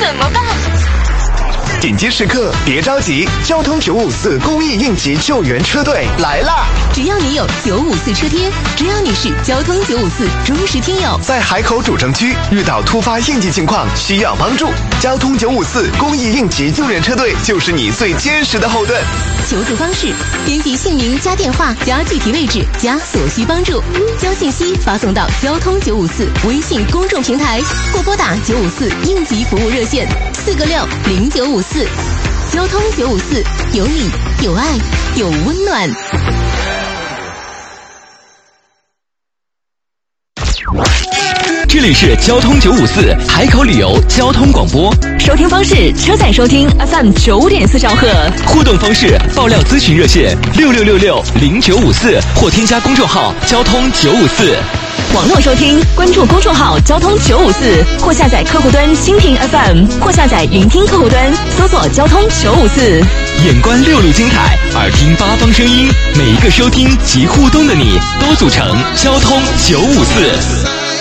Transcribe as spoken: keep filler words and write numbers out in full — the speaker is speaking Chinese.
怎么办？ 紧急时刻别着急，交通九五四公益应急救援车队来啦！ 只要你有九五四车贴，只要你是交通九五四忠实听友， 在海口主城区遇到突发应急情况需要帮助，交通九五四公益应急救援车队就是你最坚实的后盾。 求助方式：编辑姓名加电话加具体位置加所需帮助，将信息发送到交通九五四微信公众平台，或拨打九五四应急服务热线四个六零九五四。交通九五四，有你有爱有温暖。 这里是交通九五四海口旅游交通广播， 收听方式：车载收听 F M 九五点四兆赫， 互动方式：爆料咨询热线六六六六零九五四，或添加公众号交通九五四。 网络收听，关注公众号交通九五四，或下载客户端蜻蜓 F M， 或下载云听客户端，搜索交通九五四。 眼观六路精彩，耳听八方声音，每一个收听及互动的你，都组成交通九五四。